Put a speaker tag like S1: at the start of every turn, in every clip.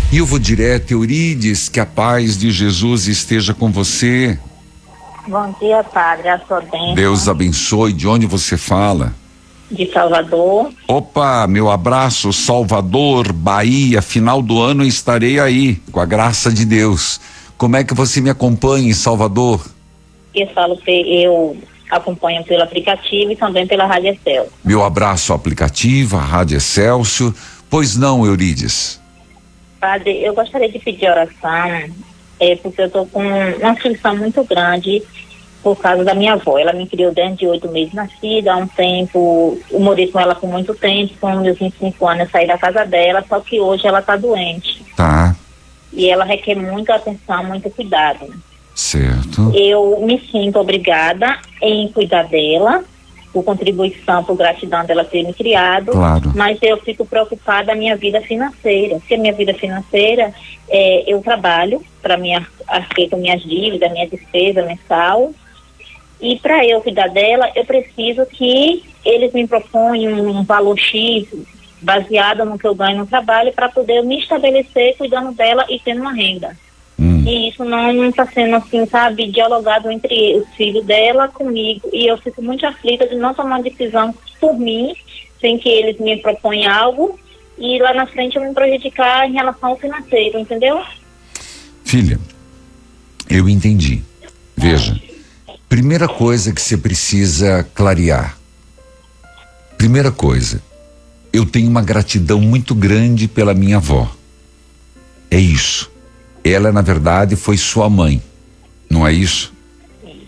S1: E eu vou direto, Eurídice, que a paz de Jesus esteja com você.
S2: Bom dia, padre, a sua bênção.
S1: Deus abençoe. De onde você fala?
S2: De Salvador.
S1: Opa, meu abraço, Salvador, Bahia. Final do ano estarei aí, com a graça de Deus. Como é que você me acompanha em Salvador?
S2: Eu acompanho pelo aplicativo e também pela Rádio Excelsior.
S1: Meu abraço, aplicativo, a Rádio Excelsior. Pois não, Eurídice?
S2: Padre, eu gostaria de pedir oração, porque eu estou com uma aflição muito grande por causa da minha avó. Ela me criou desde 8 meses nascida, há um tempo, eu morei com ela por muito tempo, com meus 25 anos eu saí da casa dela, só que hoje ela está doente.
S1: Tá.
S2: E ela requer muita atenção, muito cuidado.
S1: Certo.
S2: Eu me sinto obrigada em cuidar dela, por contribuição, por gratidão dela ter me criado,
S1: Claro.
S2: mas eu fico preocupada da minha vida financeira. Se a minha vida financeira, eu trabalho para arcar com minhas dívidas, minha despesa mensal, e para eu cuidar dela, eu preciso que eles me proponham um valor X baseado no que eu ganho no trabalho para poder me estabelecer cuidando dela e tendo uma renda. E isso não está sendo assim, sabe, dialogado entre os filhos dela comigo, e eu fico muito aflita de não tomar decisão por mim, sem que eles me proponham algo, e lá na frente eu me prejudicar em relação ao financeiro, entendeu?
S1: Filha, eu entendi. Veja, primeira coisa que você precisa clarear. Primeira coisa, eu tenho uma gratidão muito grande pela minha avó. É isso. Ela, na verdade, foi sua mãe, não é isso?
S2: Sim.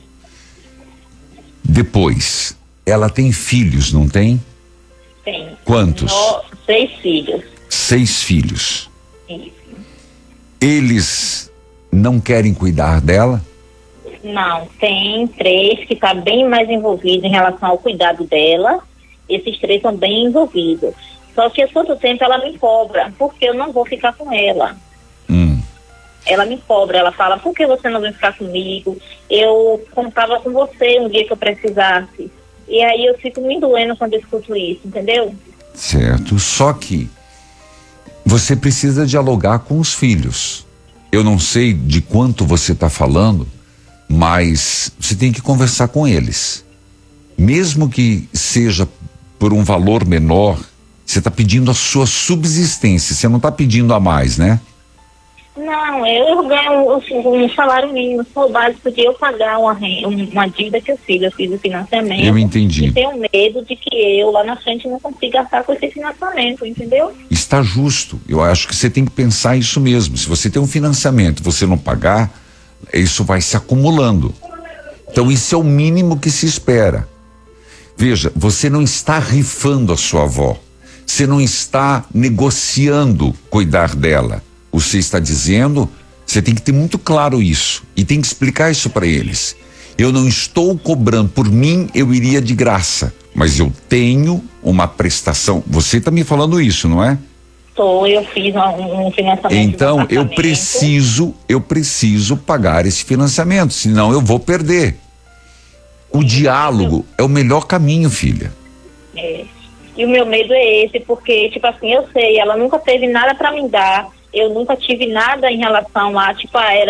S1: Depois, ela tem filhos, não tem?
S2: Tem.
S1: Quantos?
S2: 6 filhos.
S1: 6 filhos.
S2: Isso.
S1: Eles não querem cuidar dela?
S2: Não, tem 3 que tá bem mais envolvidos em relação ao cuidado dela. Esses 3 estão bem envolvidos. Só que a todo tempo ela me cobra, porque eu não vou ficar com ela. Ela me cobra, ela fala, por que você não vem ficar comigo? Eu contava com você um dia que eu precisasse. E aí eu fico me doendo quando eu escuto isso, entendeu?
S1: Certo, só que você precisa dialogar com os filhos. Eu não sei de quanto você está falando, mas você tem que conversar com eles. Mesmo que seja por um valor menor, você está pedindo a sua subsistência, você não está pedindo a mais, né?
S2: Não, eu ganho um salário mínimo, só o básico de eu pagar uma dívida que eu fiz o financiamento.
S1: Eu entendi.
S2: E tenho medo de que eu lá na frente não consiga gastar com esse financiamento, entendeu?
S1: Está justo, eu acho que você tem que pensar isso mesmo. Se você tem um financiamento e você não pagar, isso vai se acumulando. Então isso é o mínimo que se espera. Veja, você não está rifando a sua avó, você não está negociando cuidar dela. Você está dizendo, você tem que ter muito claro isso e tem que explicar isso para eles. Eu não estou cobrando, por mim eu iria de graça, mas eu tenho uma prestação. Você está me falando isso, não é?
S2: Eu fiz um financiamento.
S1: Então eu preciso pagar esse financiamento, senão eu vou perder. O diálogo é o melhor caminho, filha.
S2: E o meu medo é esse, porque, tipo assim, eu sei, ela nunca teve nada para me dar. Eu nunca tive nada em relação a, tipo, era